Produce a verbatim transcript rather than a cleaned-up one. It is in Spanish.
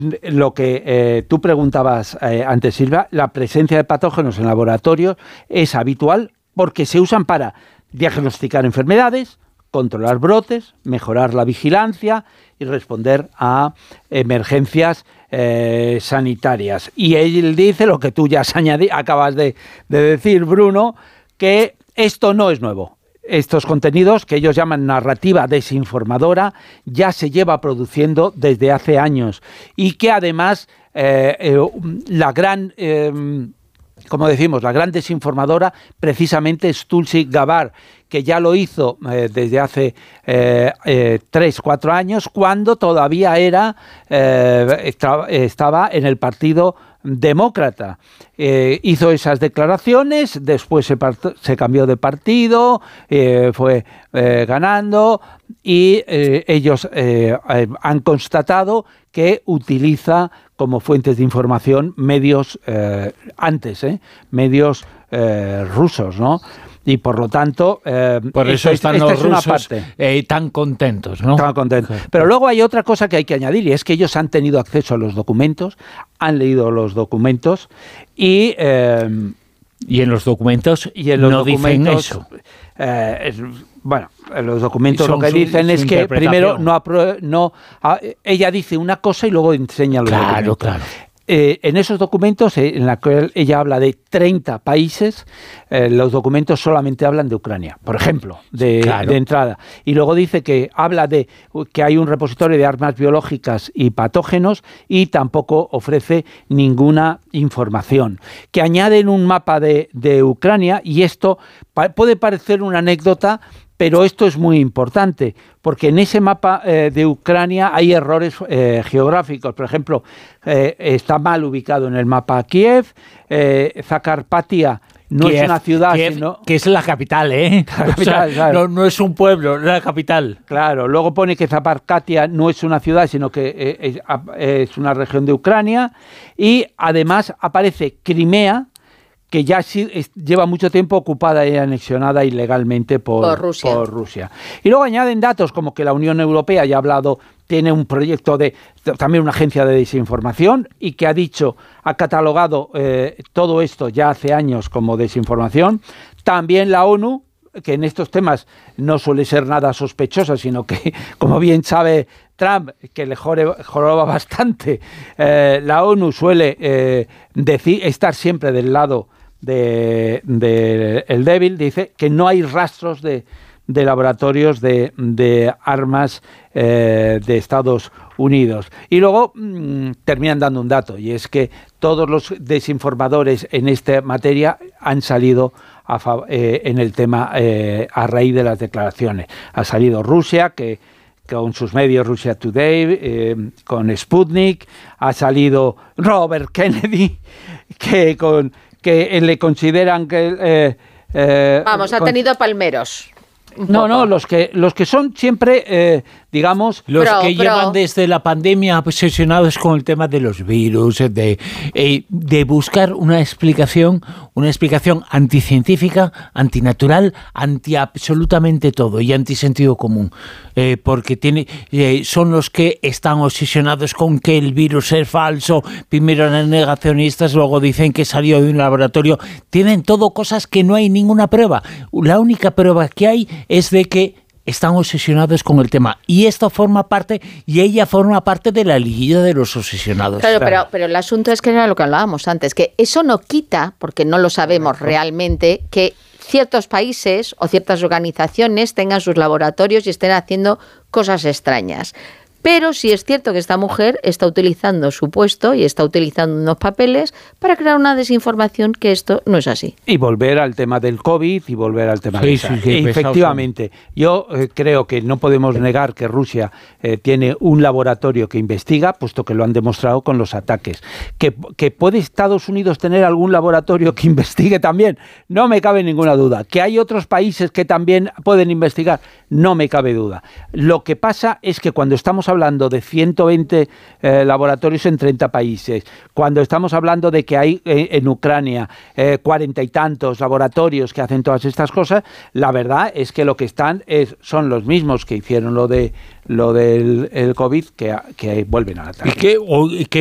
lo que eh, tú preguntabas eh, antes, Silvia, la presencia de patógenos en laboratorios es habitual porque se usan para diagnosticar enfermedades, controlar brotes, mejorar la vigilancia y responder a emergencias eh, sanitarias. Y él dice lo que tú ya has añadido, acabas de, de decir, Bruno, que esto no es nuevo. Estos contenidos, que ellos llaman narrativa desinformadora, ya se lleva produciendo desde hace años y que además eh, eh, la gran... Eh, como decimos, la gran desinformadora precisamente es Tulsi Gabbard, que ya lo hizo eh, desde hace eh, eh, tres, cuatro años, cuando todavía era eh, estaba, estaba en el Partido Demócrata. Eh, hizo esas declaraciones, después se, part- se cambió de partido, eh, fue eh, ganando y eh, ellos eh, eh, han constatado que utiliza como fuentes de información medios eh, antes, eh, medios eh, rusos, ¿no? Y por lo tanto, eh, por eso esta, están esta los es una rusos parte. Eh, tan contentos, ¿no? Tan contentos. Pero luego hay otra cosa que hay que añadir y es que ellos han tenido acceso a los documentos, han leído los documentos y eh, y en los documentos y en los no documentos, dicen eso. Eh, es, bueno, los documentos Son lo que su, dicen su es que primero no, apro- no a, ella dice una cosa y luego enseña los claro, documentos. Claro, Eh, en esos documentos, eh, en la que ella habla de treinta países, eh, los documentos solamente hablan de Ucrania, por ejemplo, de, claro. de entrada. Y luego dice que habla de que hay un repositorio de armas biológicas y patógenos y tampoco ofrece ninguna información. Que añaden un mapa de, de Ucrania y esto pa- puede parecer una anécdota, pero esto es muy importante, porque en ese mapa eh, de Ucrania hay errores eh, geográficos. Por ejemplo, eh, está mal ubicado en el mapa Kiev, eh, Zakarpatia no Kiev, es una ciudad, Kiev, sino... que es la capital, ¿eh? La capital, o sea, claro. no, no es un pueblo, es la capital. Claro, luego pone que Zakarpatia no es una ciudad, sino que eh, es, es una región de Ucrania, y además aparece Crimea, que ya sí, es, lleva mucho tiempo ocupada y anexionada ilegalmente por, por, Rusia. por Rusia. Y luego añaden datos como que la Unión Europea, ya ha hablado, tiene un proyecto de, también una agencia de desinformación y que ha dicho, ha catalogado eh, todo esto ya hace años como desinformación. También la ONU, que en estos temas no suele ser nada sospechosa, sino que, como bien sabe Trump, que le jore, joroba bastante, eh, la ONU suele eh, decir, estar siempre del lado de, de el débil, dice que no hay rastros de, de laboratorios de, de armas eh, de Estados Unidos. Y luego mmm, terminan dando un dato, y es que todos los desinformadores en esta materia han salido a, eh, en el tema eh, a raíz de las declaraciones. Ha salido Rusia, que con sus medios Russia Today, eh, con Sputnik, ha salido Robert Kennedy, que con que le consideran que... Eh, eh, Vamos, ha con, tenido palmeros. No, no, los que los que son siempre, eh, digamos... Los pro, que pro. llevan desde la pandemia obsesionados con el tema de los virus, de, eh, de buscar una explicación, una explicación anticientífica, antinatural, anti absolutamente todo y antisentido común. Eh, porque tiene, eh, son los que están obsesionados con que el virus es falso, primero eran negacionistas, luego dicen que salió de un laboratorio. Tienen todo cosas que no hay ninguna prueba. La única prueba que hay es de que están obsesionados con el tema. Y esto forma parte, y ella forma parte de la liguilla de los obsesionados. Claro, claro. Pero, pero el asunto es que era lo que hablábamos antes, que eso no quita, porque no lo sabemos realmente, que ciertos países o ciertas organizaciones tengan sus laboratorios y estén haciendo cosas extrañas. Pero sí es cierto que esta mujer está utilizando su puesto y está utilizando unos papeles para crear una desinformación que esto no es así. Y volver al tema del COVID y volver al tema sí, de sí, esa. sí, Efectivamente, yo eh, creo que no podemos negar que Rusia eh, tiene un laboratorio que investiga, puesto que lo han demostrado con los ataques. Que, que puede Estados Unidos tener algún laboratorio que investigue también, no me cabe ninguna duda. Que hay otros países que también pueden investigar, no me cabe duda. Lo que pasa es que cuando estamos hablando de ciento veinte eh, laboratorios en treinta países, cuando estamos hablando de que hay eh, en Ucrania eh, cuarenta y tantos laboratorios que hacen todas estas cosas, la verdad es que lo que están es, son los mismos que hicieron lo de lo del el COVID que, que vuelven a atacar. ¿Y qué, o, y qué